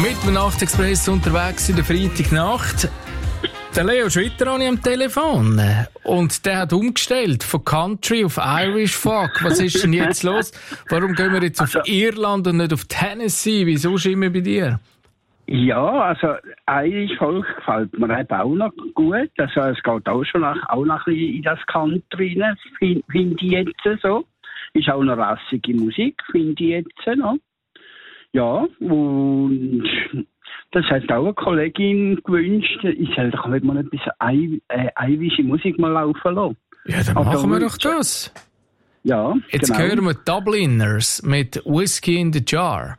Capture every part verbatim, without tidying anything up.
Mit dem Nachtexpress unterwegs in der Freitagnacht. Der Leo Schwitter habe ich am Telefon. Und der hat umgestellt von Country auf Irish Folk. Was ist denn jetzt los? Warum gehen wir jetzt auf Irland und nicht auf Tennessee? Wieso immer bei dir? Ja, also Irish Folk gefällt mir eben auch noch gut. Also es geht auch schon nach, auch noch ein bisschen in das Country rein, finde find ich jetzt so. Ist auch noch rassige Musik, finde ich jetzt noch. Ja, und das hat auch eine Kollegin gewünscht, ich soll doch mal ein bisschen irische Musik mal laufen lassen. Ja, dann machen wir doch das. Ja, jetzt genau. hören wir Dubliners mit Whiskey in the Jar.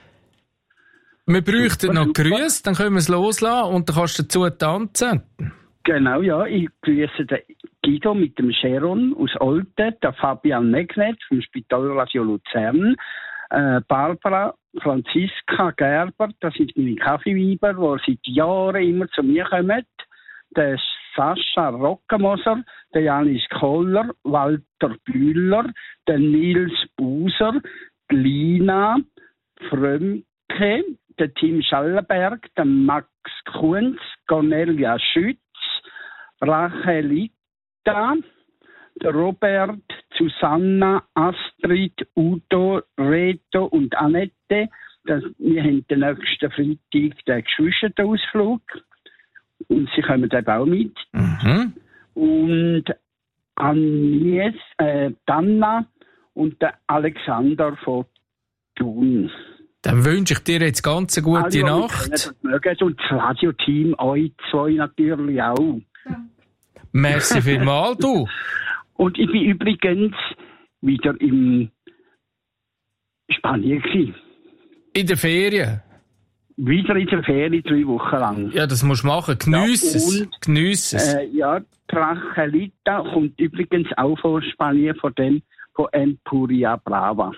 Wir bräuchten super, noch super. Grüße, dann können wir es loslassen und dann kannst du dazu tanzen. Genau, ja. Ich grüße den Guido mit dem Sharon aus Olten, der Fabian Megnet vom Spitalradio Luzern, äh, Barbara, Franziska Gerber, das sind meine Kaffeeweiber, die seit Jahren immer zu mir kommen. Der Sascha Rockemoser, der Janis Koller, Walter Bühler, der Nils Buser, die Lina Frömke, der Tim Schallenberg, der Max Kunz, Cornelia Schütz, Rachelita, der Robert, Susanna, Astrid, Udo, Reto und Annette. Das, wir haben den nächsten Freitag den Geschwisterausflug. Und sie kommen eben auch mit. Mhm. Und Agnes, äh, Danna und der Alexander von Thun. Dann wünsche ich dir jetzt ganz eine gute also, Nacht. Und das Radio-Team, euch zwei natürlich auch. Merci vielmals, du. Und ich bin übrigens wieder in Spanien gewesen. In der Ferien? Wieder in der Ferien, drei Wochen lang. Ja, das musst du machen. Geniess es. Geniess es. Äh, ja, Trachelita kommt übrigens auch von Spanien, von dem, von Empuria Brava.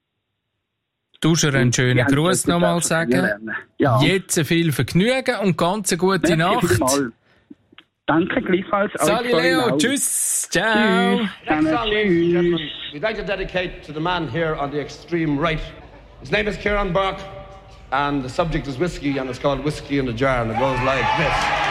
Du musst einen schönen Gruß nochmal sagen. Ja. Jetzt viel Vergnügen und ganz eine gute Merci Nacht. Vielmals. Danke gleichfalls. Salut Leo, tschüss, ciao. Tschüss. Next song, ladies and gentlemen, we'd like to dedicate to the man here on the extreme right. His name is Kieran Burke, and the subject is whiskey, and it's called Whiskey in the Jar, and it goes like this.